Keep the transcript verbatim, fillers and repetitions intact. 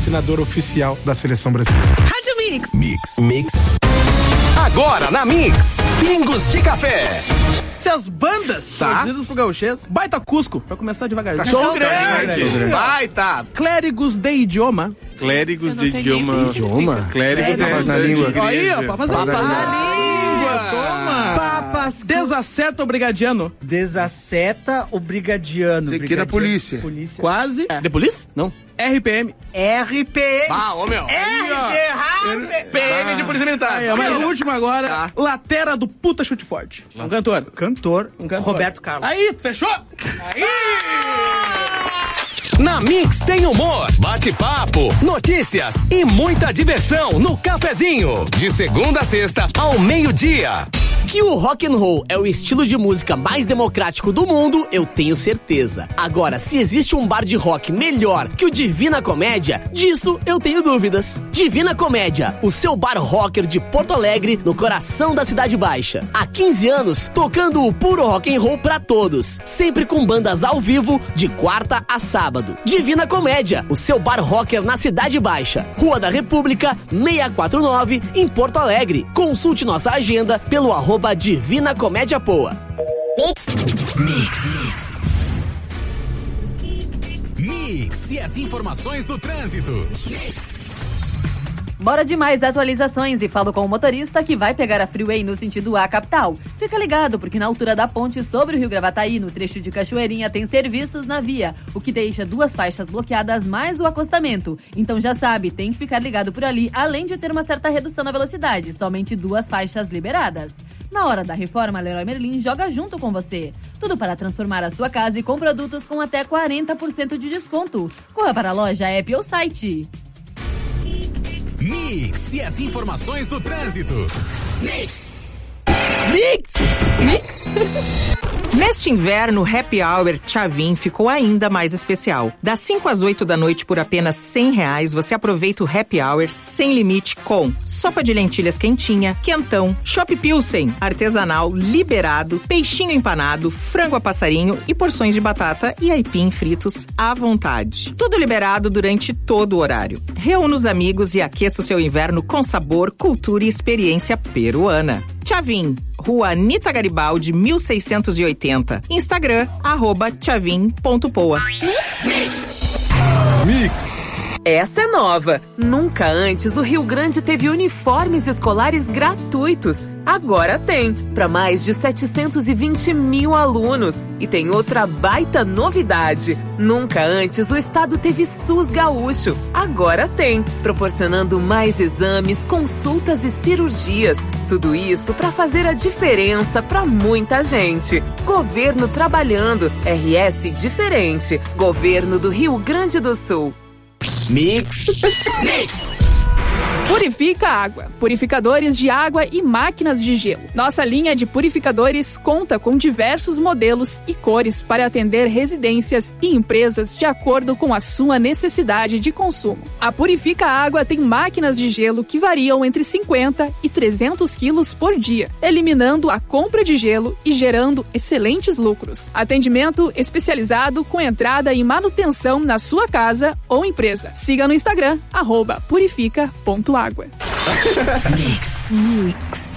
patrocinador oficial da Seleção Brasileira. Rádio Mix. Mix. Mix. Agora na Mix, Pingos de Café. Se as bandas tá. produzidas pro gauchês, Baita Cusco, pra começar devagarzinho. Cachorro grande. Baita. Clérigos de idioma. Clérigos de idioma. Idioma? Clérigos é na língua. Aí, ó, papas na língua. Toma. Papas. Desacerta o brigadiano. Desacerta o brigadiano. Isso aqui é da polícia. Polícia. Quase. É. De polícia? Não. R P M. R P M. Ah, ô meu. R de errado. P M de Polícia Militar. Aí, ó, mas o último agora, Tá. Latera do Puta Chute Forte. Um cantor. Cantor. Um cantor. Roberto Carlos. Aí, fechou? Aí! Na Mix tem humor, bate-papo, notícias e muita diversão no cafezinho. De segunda a sexta ao meio-dia. Que o rock and roll é o estilo de música mais democrático do mundo, eu tenho certeza. Agora, se existe um bar de rock melhor que o Divina Comédia, disso eu tenho dúvidas. Divina Comédia, o seu bar rocker de Porto Alegre, no coração da Cidade Baixa. Há quinze anos, tocando o puro rock and roll pra todos, sempre com bandas ao vivo, de quarta a sábado. Divina Comédia, o seu bar rocker na Cidade Baixa, Rua da República, seiscentos e quarenta e nove, em Porto Alegre. Consulte nossa agenda pelo arroba Divina Comédia Poa. Mix. Mix. Mix e as informações do trânsito. Mix. Bora de mais atualizações e falo com o motorista que vai pegar a Freeway no sentido A capital. Fica ligado, porque na altura da ponte sobre o Rio Gravataí, no trecho de Cachoeirinha, tem serviços na via, o que deixa duas faixas bloqueadas mais o acostamento. Então já sabe, tem que ficar ligado por ali, além de ter uma certa redução na velocidade, somente duas faixas liberadas. Na hora da reforma, Leroy Merlin joga junto com você. Tudo para transformar a sua casa e com produtos com até quarenta por cento de desconto. Corra para a loja, app ou site. Mix e as informações do trânsito. Mix. Mix! Mix! Neste inverno, Happy Hour Tchavin ficou ainda mais especial. Das cinco às oito da noite, por apenas cem reais, você aproveita o Happy Hour sem limite com sopa de lentilhas quentinha, quentão, chopp pilsen, artesanal, liberado, peixinho empanado, frango a passarinho e porções de batata e aipim fritos à vontade. Tudo liberado durante todo o horário. Reúna os amigos e aqueça o seu inverno com sabor, cultura e experiência peruana. Tchavin, Rua Anita Garibaldi, mil seiscentos e oitenta. Instagram, arroba tchavin ponto poa. Mix. Mix. Essa é nova. Nunca antes o Rio Grande teve uniformes escolares gratuitos. Agora tem, para mais de setecentos e vinte mil alunos. E tem outra baita novidade. Nunca antes o estado teve SUS gaúcho. Agora tem, proporcionando mais exames, consultas e cirurgias. Tudo isso para fazer a diferença para muita gente. Governo trabalhando, R S diferente. Governo do Rio Grande do Sul. Mix. Mix. Purifica Água. Purificadores de água e máquinas de gelo. Nossa linha de purificadores conta com diversos modelos e cores para atender residências e empresas de acordo com a sua necessidade de consumo. A Purifica Água tem máquinas de gelo que variam entre cinquenta e trezentos quilos por dia, eliminando a compra de gelo e gerando excelentes lucros. Atendimento especializado com entrada e manutenção na sua casa ou empresa. Siga no Instagram, arroba purifica ponto água. Mix. Mix.